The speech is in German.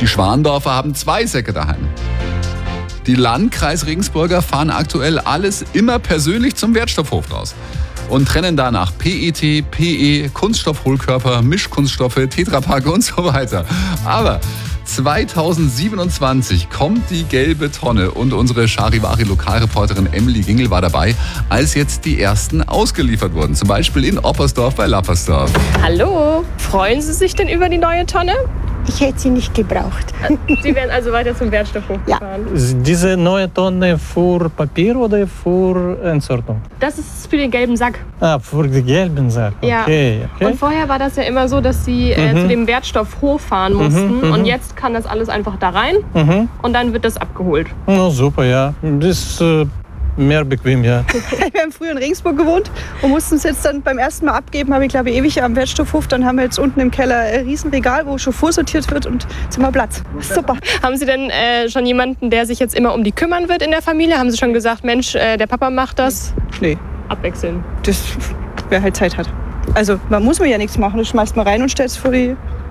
Die Schwandorfer haben 2 Säcke daheim. Die Landkreis Regensburger fahren aktuell alles immer persönlich zum Wertstoffhof raus und trennen danach PET, PE, Kunststoffhohlkörper, Mischkunststoffe, Tetrapack und so weiter. Aber 2027 kommt die gelbe Tonne und unsere Charivari-Lokalreporterin Emily Gingel war dabei, als jetzt die ersten ausgeliefert wurden. Zum Beispiel in Oppersdorf bei Lappersdorf. Hallo, freuen Sie sich denn über die neue Tonne? Ich hätte sie nicht gebraucht. Sie werden also weiter zum Wertstoffhof gefahren? Diese neue Tonne für Papier oder für Entsorgung? Das ist für den gelben Sack. Für den gelben Sack. Ja. Okay. Und vorher war das ja immer so, dass Sie zu dem Wertstoffhof fahren mussten. Und jetzt kann das alles einfach da rein und dann wird das abgeholt. Na super, ja. Das ist mehr bequem, ja. Wir haben früher in Regensburg gewohnt und mussten es jetzt dann beim ersten Mal abgeben, habe ich glaube ewig am Wertstoffhof. Dann haben wir jetzt unten im Keller ein Riesenregal, wo schon vorsortiert wird und jetzt haben wir Platz. Super. Haben Sie denn schon jemanden, der sich jetzt immer um die kümmern wird in der Familie? Haben Sie schon gesagt, Mensch, der Papa macht das? Nee. Abwechseln. Das, wer halt Zeit hat. Also man muss mir ja nichts machen, du schmeißt mal rein und stellst vor die